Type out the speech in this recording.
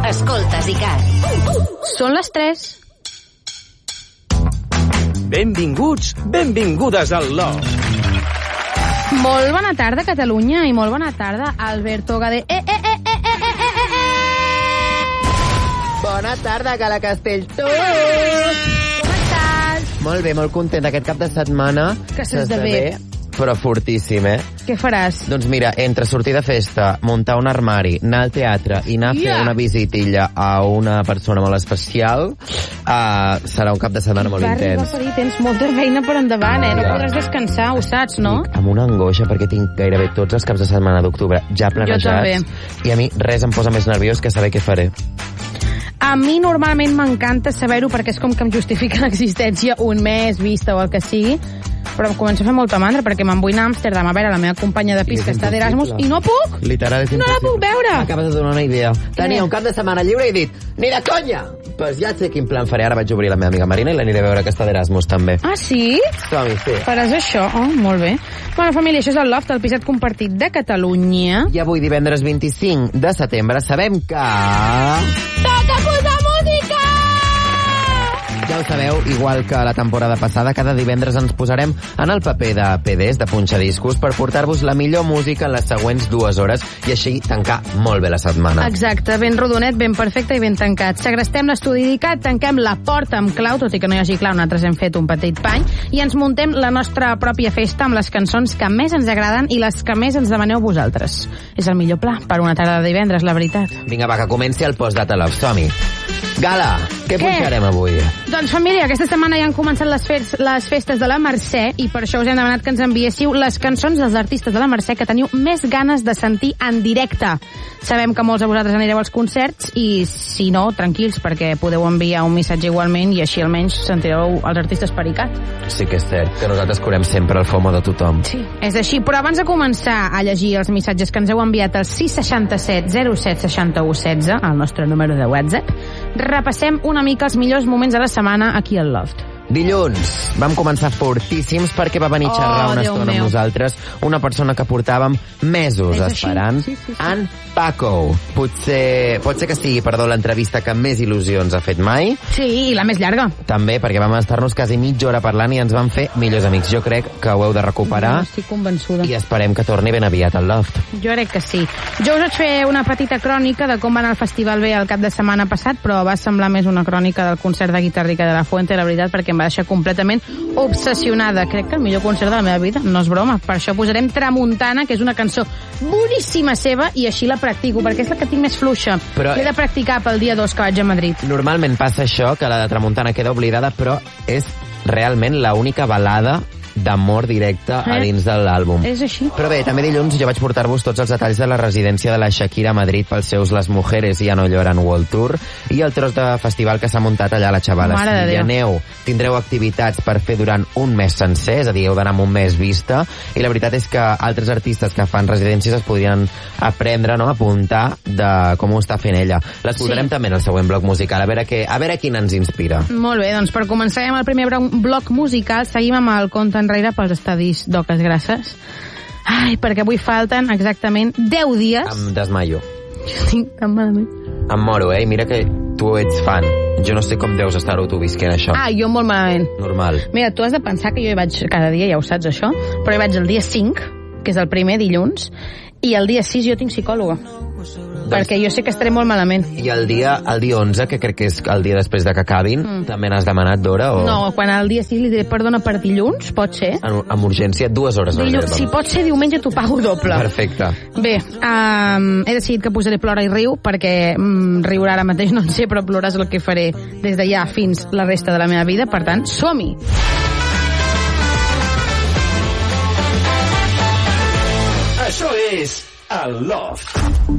Escoltes ICAT. Són les 3. Benvinguts, benvingudes al Loft. Molt bona tarda, Catalunya, i molt bona tarda, Alberto Gade. Bona tarda, Gala Castelltó. Com estàs? Molt bé, molt content d'aquest cap de setmana. Que s'esdevé. Però fortíssim, Què faràs? Doncs mira, entre sortir de festa, muntar un armari, anar al teatre i anar a fer una visitilla a una persona molt especial, serà un cap de setmana molt intens. Tens molta feina per endavant, No podràs descansar, ho saps, no? Amb una angoixa, perquè tinc gairebé tots els caps de setmana d'octubre ja planejats. I a mi res em posa més nerviós que saber què faré. A mi normalment m'encanta saber-ho perquè és com que em justifica l'existència un mes, vista o el que sigui, però em comença a fer molta mandra perquè me'n vull anar a Amsterdam a veure la meva companya de pis que està d'Erasmus i no puc! Literal, és no la puc veure! Acabes de donar una idea. Tenia un cap de setmana lliure i he dit, ni de conya! Pues ja sé quin plan faré. Ara vaig obrir la meva amiga Marina i l'aniré a veure que està d'Erasmus també. Ah, sí? Som-hi, sí. Faràs això? Oh, molt bé. Bueno, família, això és el Loft, el piset compartit de Catalunya. I avui, divendres 25 de setembre, sabem que... Toca posar música! Ja ho sabeu, igual que la temporada passada, cada divendres ens posarem en el paper de PDs, de punxadiscos, per portar-vos la millor música en les següents 2 hores i així tancar molt bé la setmana. Exacte, ben rodonet, ben perfecte i ben tancat. Segrestem l'estudi dedicat, tanquem la porta amb clau, tot i que no hi hagi clau, nosaltres hem fet un petit pany, i ens muntem la nostra pròpia festa amb les cançons que més ens agraden i les que més ens demaneu vosaltres. És el millor pla per una tarda de divendres, la veritat. Vinga, va, que comenci el Postdata Love. Som-hi. Gala, què punxarem avui? Doncs, família, aquesta setmana ja han començat les festes de la Mercè i per això us hem demanat que ens enviéssiu les cançons dels artistes de la Mercè que teniu més ganes de sentir en directe. Sabem que molts de vosaltres anireu als concerts i, si no, tranquils, perquè podeu enviar un missatge igualment i així almenys sentireu els artistes per ICAT. Sí que és cert, que nosaltres curem sempre el FOMO de tothom. Sí, és així, però abans de començar a llegir els missatges que ens heu enviat al 667 07 61 16, el nostre número de WhatsApp, repassem una mica els millors moments de la setmana aquí al Loft. Dilluns vam començar fortíssims perquè va venir a xerrar una estona amb nosaltres una persona que portàvem mesos esperant, en Paco. Pot ser que sigui, l'entrevista que més il·lusions ha fet mai. Sí, i la més llarga. També, perquè vam estar-nos quasi mitja hora parlant i ens vam fer millors amics. Jo crec que ho heu de recuperar. Estic convençuda. I esperem que torni ben aviat al Loft. Jo crec que sí. Jo us vaig fer una petita crònica de com va anar el Festival B el cap de setmana passat, però va semblar més una crònica del concert de Guitarrica de la Fuente, la veritat, perquè em va deixar completament obsessionada. Crec que el millor concert de la meva vida, no és broma. Per això posarem Tramuntana, que és una cançó boníssima seva, i així la practico, perquè és la que tinc més fluixa. Però l'he de practicar pel dia 2 que vaig a Madrid. Normalment passa això, que la de Tramuntana queda oblidada, però és realment l'única balada d'amor directe a dins de l'àlbum. És així. Però bé, també dilluns jo vaig portar-vos tots els detalls de la residència de la Shakira a Madrid pels seus Les Mujeres ja no lloran World Tour i el tros de festival que s'ha muntat allà a la Xavala. Si hi aneu, tindreu activitats per fer durant un mes sencer, és a dir, heu d'anar amb un mes vista, i la veritat és que altres artistes que fan residències es podrien aprendre, no?, apuntar de com ho està fent ella. Les posarem també en el següent bloc musical, a veure quin ens inspira. Molt bé, doncs per començar amb el primer bloc musical, seguim amb el compte enrere pels estadis d'Oques Grasses. Ai, perquè avui falten exactament 10 dies. Em desmaio. Jo tinc tan malament. Em moro, mira que tu ets fan. Jo no sé com deus estar-ho tu visquent això. Ah, jo molt malament. Normal. Mira, tu has de pensar que jo hi vaig cada dia, ja ho saps això, però hi vaig el dia 5, que és el primer dilluns, i el dia 6 jo tinc psicòloga. Perquè jo sé que estaré molt malament. I el dia 11, que crec que és el dia després de que acabin, també n'has demanat d'hora? O... No, quan el dia 6 li diré perdona per dilluns, pot ser? Amb urgència, 2 hores. Si pot ser diumenge, t'ho pago doble. Perfecte. Bé, he decidit que posaré Plora i riu, perquè riure ara mateix no en sé, però plorar és el que faré des d'allà fins la resta de la meva vida, per tant, som-hi! Això és el Loft.